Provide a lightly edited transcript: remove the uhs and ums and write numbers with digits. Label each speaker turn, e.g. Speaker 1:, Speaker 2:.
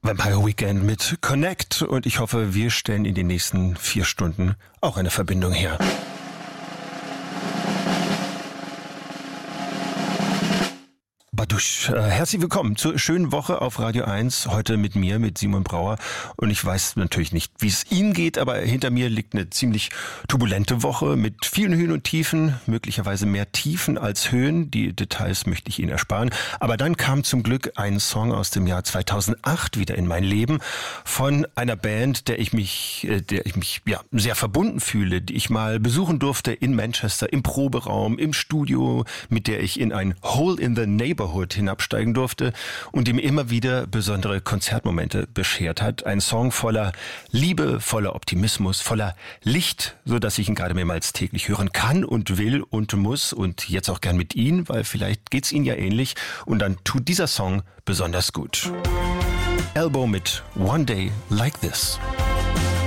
Speaker 1: Vampire Weekend mit Connect und ich hoffe, wir stellen in den nächsten 4 Stunden auch eine Verbindung her. Badusch. Herzlich willkommen zur schönen Woche auf Radio 1. Heute mit mir, mit Simon Brauer. Und ich weiß natürlich nicht, wie es Ihnen geht, aber hinter mir liegt eine ziemlich turbulente Woche mit vielen Höhen und Tiefen, möglicherweise mehr Tiefen als Höhen. Die Details möchte ich Ihnen ersparen. Aber dann kam zum Glück ein Song aus dem Jahr 2008 wieder in mein Leben von einer Band, der ich mich sehr verbunden fühle, die ich mal besuchen durfte in Manchester, im Proberaum, im Studio, mit der ich in ein Hole in the Neighborhood hinabsteigen durfte und ihm immer wieder besondere Konzertmomente beschert hat. Ein Song voller Liebe, voller Optimismus, voller Licht, so dass ich ihn gerade mehrmals täglich hören kann und will und muss und jetzt auch gern mit Ihnen, weil vielleicht geht's Ihnen ja ähnlich und dann tut dieser Song besonders gut. Elbow mit One Day Like This.